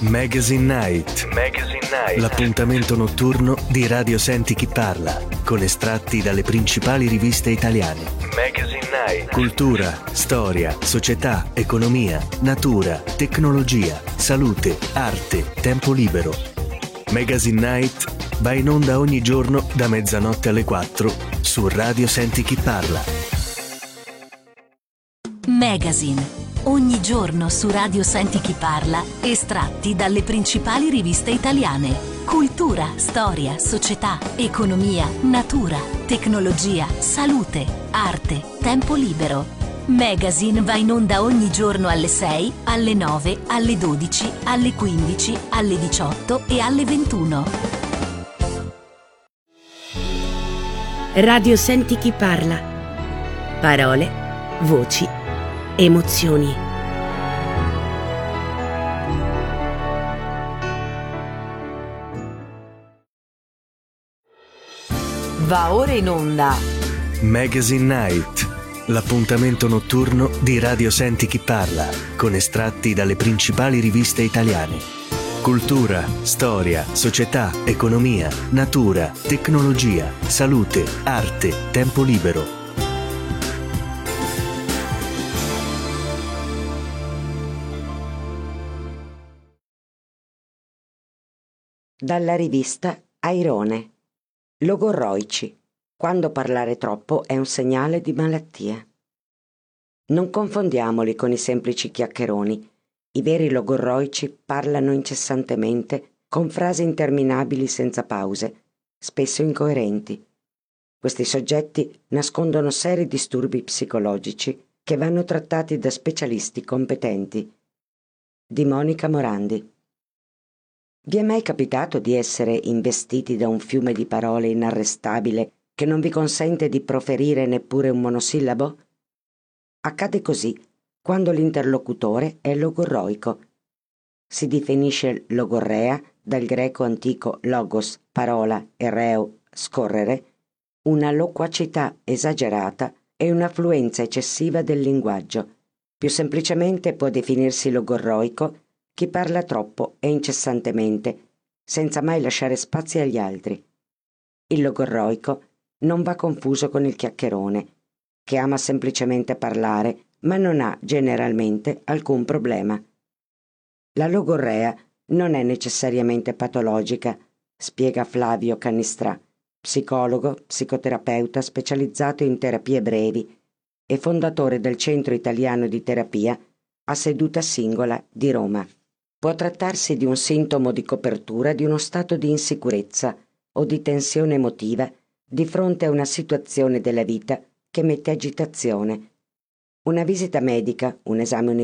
Magazine Night. L'appuntamento notturno di Radio Senti Chi Parla, con estratti dalle principali riviste italiane. Magazine Night. Cultura, storia, società, economia, natura, tecnologia, salute, arte, tempo libero. Magazine Night va in onda ogni giorno da mezzanotte alle 4 su Radio Senti Chi Parla. Magazine. Ogni giorno su Radio Senti Chi Parla, estratti dalle principali riviste italiane. Cultura, storia, società, economia, natura, tecnologia, salute, arte, tempo libero. Magazine va in onda ogni giorno alle 6, alle 9, alle 12, alle 15, alle 18 e alle 21. Radio Senti Chi Parla. Parole, voci, emozioni. Va ora in onda Magazine Night, l'appuntamento notturno di Radio Senti Chi Parla, con estratti dalle principali riviste italiane. Cultura, storia, società, economia, natura, tecnologia, salute, arte, tempo libero. Dalla rivista Airone. Logorroici. Quando parlare troppo è un segnale di malattia. Non confondiamoli con i semplici chiacchieroni. I veri logorroici parlano incessantemente, con frasi interminabili senza pause, spesso incoerenti. Questi soggetti nascondono seri disturbi psicologici che vanno trattati da specialisti competenti. Di Monica Morandi. Vi è mai capitato di essere investiti da un fiume di parole inarrestabile che non vi consente di proferire neppure un monosillabo? Accade così quando l'interlocutore è logorroico. Si definisce logorrea, dal greco antico logos, parola, e reo, scorrere, una loquacità esagerata e un'affluenza eccessiva del linguaggio. Più semplicemente può definirsi logorroico chi parla troppo e incessantemente, senza mai lasciare spazi agli altri. Il logorroico non va confuso con il chiacchierone, che ama semplicemente parlare, ma non ha generalmente alcun problema. La logorrea non è necessariamente patologica, spiega Flavio Cannistrà, psicologo, psicoterapeuta specializzato in terapie brevi e fondatore del Centro Italiano di Terapia a seduta singola di Roma. Può trattarsi di un sintomo di copertura di uno stato di insicurezza o di tensione emotiva di fronte a una situazione della vita che mette agitazione. Una visita medica, un esame